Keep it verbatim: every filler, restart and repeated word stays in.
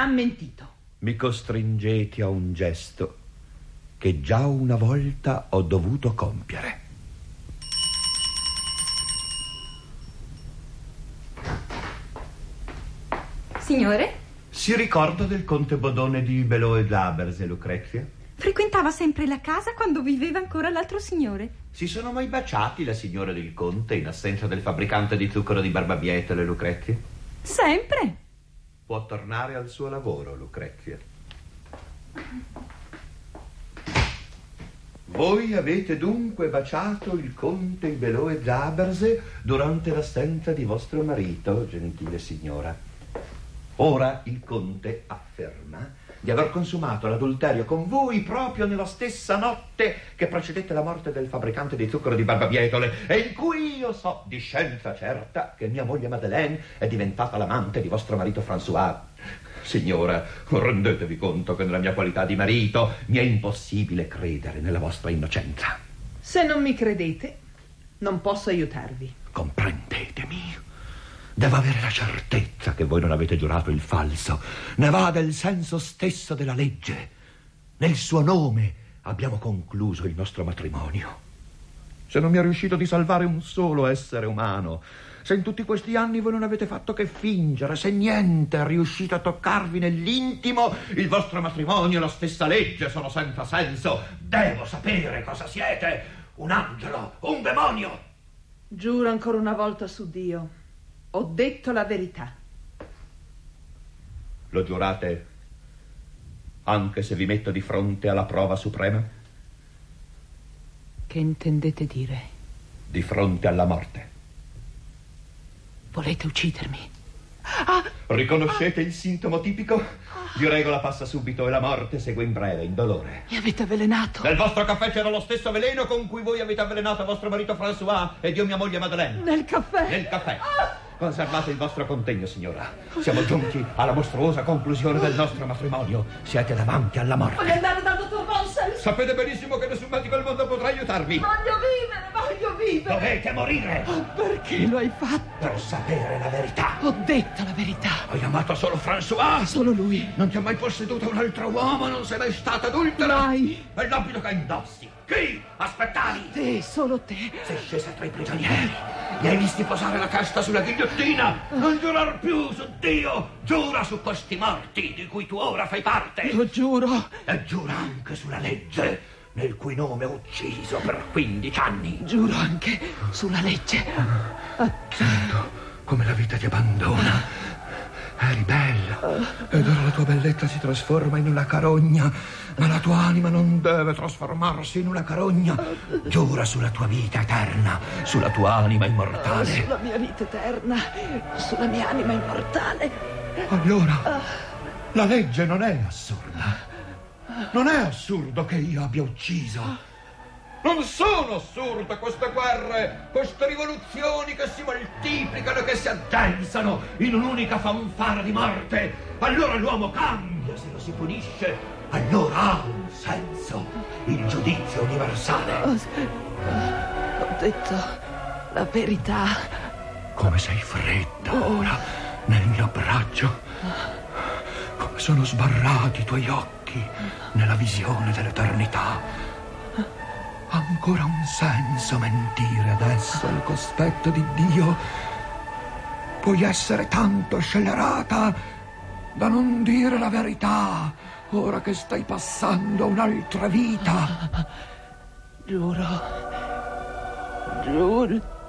ha mentito. Mi costringete a un gesto che già una volta ho dovuto compiere. Signore? Si ricorda del conte Bodone di Belot e Zaberse, Lucrezia? Frequentava sempre la casa quando viveva ancora l'altro signore. Si sono mai baciati la signora del conte in assenza del fabbricante di zucchero di Barbabietole, Lucrezia? Sempre. Può tornare al suo lavoro, Lucrezia. Voi avete dunque baciato il conte Belot e Zaberse durante l'assenza di vostro marito, gentile signora. Ora il conte afferma di aver consumato l'adulterio con voi proprio nella stessa notte che precedette la morte del fabbricante di zucchero di Barbabietole, e in cui io so di scienza certa che mia moglie Madeleine è diventata l'amante di vostro marito François. Signora, rendetevi conto che nella mia qualità di marito mi è impossibile credere nella vostra innocenza. Se non mi credete, non posso aiutarvi. Comprendetemi. Devo avere la certezza che voi non avete giurato il falso. Ne va del senso stesso della legge. Nel suo nome abbiamo concluso il nostro matrimonio. Se non mi è riuscito di salvare un solo essere umano, se in tutti questi anni voi non avete fatto che fingere, se niente è riuscito a toccarvi nell'intimo, il vostro matrimonio e la stessa legge sono senza senso. Devo sapere cosa siete. Un angelo, un demonio. Giuro ancora una volta su Dio. Ho detto la verità. Lo giurate anche se vi metto di fronte alla prova suprema? Che intendete dire? Di fronte alla morte. Volete uccidermi? Ah, riconoscete ah, il sintomo tipico? Ah, di regola passa subito e la morte segue in breve, indolore. Mi avete avvelenato. Nel vostro caffè c'era lo stesso veleno con cui voi avete avvelenato vostro marito François ed io mia moglie Madeleine. Nel caffè? Nel caffè. Ah. Conservate il vostro contegno, signora. Siamo giunti alla mostruosa conclusione del nostro matrimonio. Siete davanti alla morte. Voglio andare dal dottor Bonsel. Sapete benissimo che nessun medico al mondo potrà aiutarvi. Voglio vivere, voglio vivere. Dovete morire. Oh, perché lo hai fatto? Per sapere la verità. Ho detto la verità. Hai amato solo François? Solo lui. Non ti ha mai posseduto un altro uomo? Non sei mai stata adultera? Mai. E l'abito che indossi? Chi? Aspettavi? Te, solo te. Sei scesa tra i prigionieri. Li hai visti posare la testa sulla ghigliottina. Non giurar più su Dio. Giura su questi morti di cui tu ora fai parte. Lo giuro. E giura anche sulla legge nel cui nome ho ucciso per quindici anni. Giuro anche sulla legge. Sento come la vita ti abbandona. Eri bella ed ora la tua bellezza si trasforma in una carogna, ma la tua anima non deve trasformarsi in una carogna. Giura sulla tua vita eterna, sulla tua anima immortale. Sulla mia vita eterna, sulla mia anima immortale. Allora, la legge non è assurda. Non è assurdo che io abbia ucciso. Non sono assurde queste guerre, queste rivoluzioni che si moltiplicano e che si addensano in un'unica fanfara di morte. Allora l'uomo cambia se lo si punisce. Allora ha un senso il giudizio universale. Ho detto la verità. Come sei fredda ora nel mio abbraccio. Come sono sbarrati i tuoi occhi nella visione dell'eternità. Ancora un senso mentire adesso al cospetto di Dio. Puoi essere tanto scellerata da non dire la verità ora che stai passando un'altra vita. Giuro, giuro.